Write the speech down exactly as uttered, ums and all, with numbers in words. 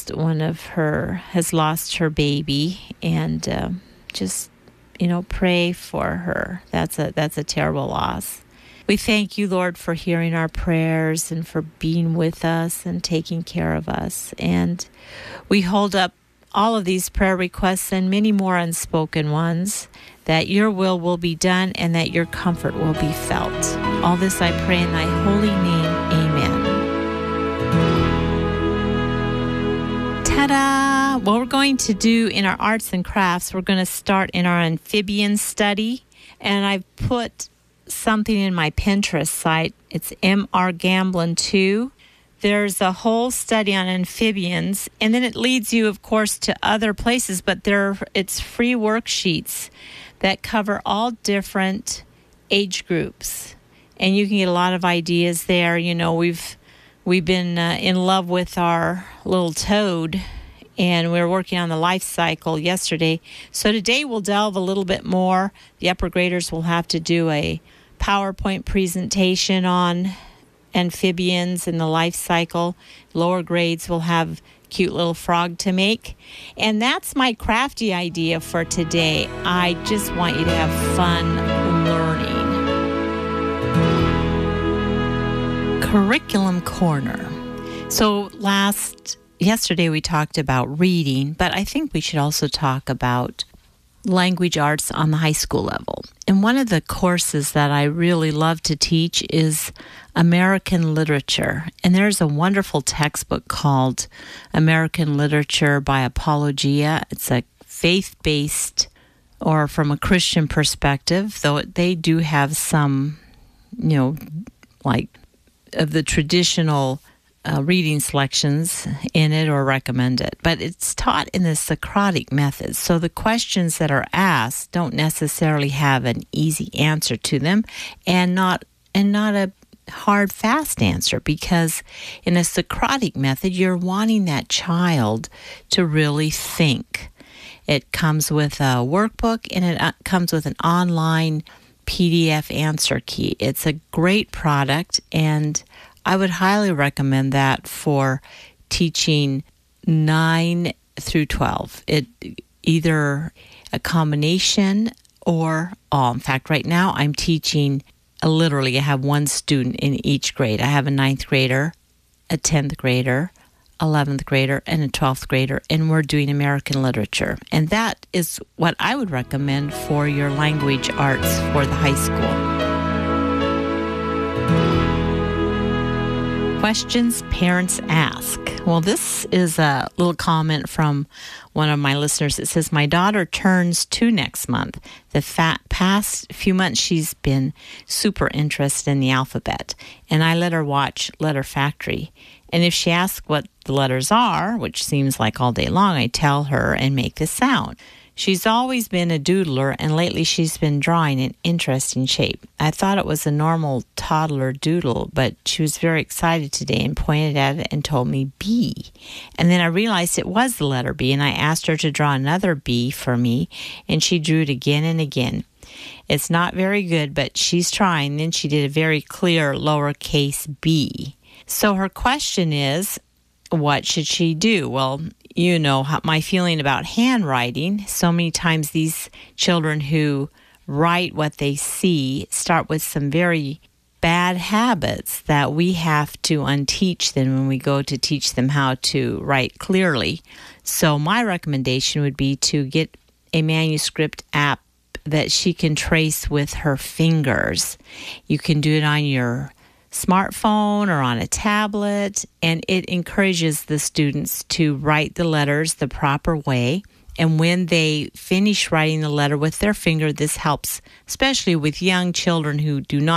lost one of her, has lost her baby, and uh, just, you know, pray for her. That's a that's a terrible loss. We thank you, Lord, for hearing our prayers and for being with us and taking care of us. And we hold up all of these prayer requests and many more unspoken ones, that your will will be done and that your comfort will be felt. All this I pray in thy holy name. Amen. Ta-da! What we're going to do in our arts and crafts, we're going to start in our amphibian study. And I've put something in my Pinterest site. It's M R Gamblin two. There's a whole study on amphibians, and then it leads you, of course, to other places, but there it's free worksheets that cover all different age groups, and you can get a lot of ideas there. You know, we've we've been uh, in love with our little toad, and we were working on the life cycle yesterday. So today we'll delve a little bit more. The upper graders will have to do a PowerPoint presentation on amphibians and the life cycle. Lower grades will have cute little frog to make. And that's my crafty idea for today. I just want you to have fun learning. Curriculum Corner. So last, yesterday we talked about reading, but I think we should also talk about language arts on the high school level. And one of the courses that I really love to teach is American Literature. And there's a wonderful textbook called American Literature by Apologia. It's a faith-based, or from a Christian perspective, though they do have some, you know, like of the traditional Uh, reading selections in it or recommend it. But it's taught in the Socratic method. So the questions that are asked don't necessarily have an easy answer to them, and not and not a hard, fast answer, because in a Socratic method, you're wanting that child to really think. It comes with a workbook, and it uh, comes with an online P D F answer key. It's a great product, and I would highly recommend that for teaching nine through twelve. It either a combination or all. In fact, right now I'm teaching uh, literally I have one student in each grade. I have a ninth grader, a tenth grader, eleventh grader, and a twelfth grader, and we're doing American Literature. And that is what I would recommend for your language arts for the high school. Questions parents ask. Well, this is a little comment from one of my listeners. It says, my daughter turns two next month. The fa- past few months, she's been super interested in the alphabet, and I let her watch Letter Factory. And if she asks what the letters are, which seems like all day long, I tell her and make the sound. She's always been a doodler, and lately she's been drawing an interesting shape. I thought it was a normal toddler doodle, but she was very excited today and pointed at it and told me B. And then I realized it was the letter B, and I asked her to draw another B for me, and she drew it again and again. It's not very good, but she's trying. Then she did a very clear lowercase b. So her question is, what should she do? Well, you know how, my feeling about handwriting. So many times these children who write what they see start with some very bad habits that we have to unteach them when we go to teach them how to write clearly. So my recommendation would be to get a manuscript app that she can trace with her fingers. You can do it on your smartphone or on a tablet, and it encourages the students to write the letters the proper way. And when they finish writing the letter with their finger, this helps, especially with young children who do not